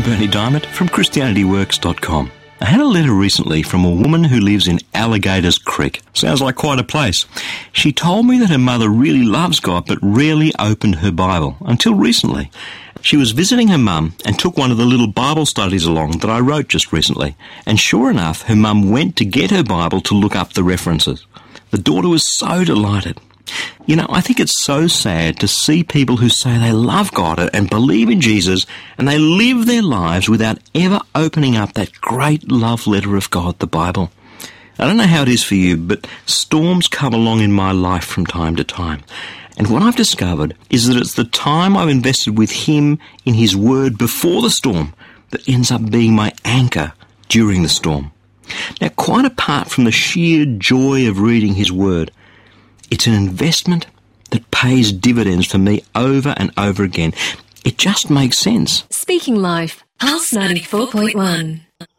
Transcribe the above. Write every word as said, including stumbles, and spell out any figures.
Bernie Diamond from Christianity Works dot com. I had a letter recently from a woman who lives in Alligators Creek. Sounds like quite a place. She told me that her mother really loves God but rarely opened her Bible, until recently. She was visiting her mum and took one of the little Bible studies along that I wrote just recently. And sure enough, her mum went to get her Bible to look up the references. The daughter was so delighted. You know, I think it's so sad to see people who say they love God and believe in Jesus, and they live their lives without ever opening up that great love letter of God, the Bible. I don't know how it is for you, but storms come along in my life from time to time. And what I've discovered is that it's the time I've invested with Him in His Word before the storm that ends up being my anchor during the storm. Now, quite apart from the sheer joy of reading His Word, it's an investment that pays dividends for me over and over again. It just makes sense. Speaking Life, Pulse ninety-four point one.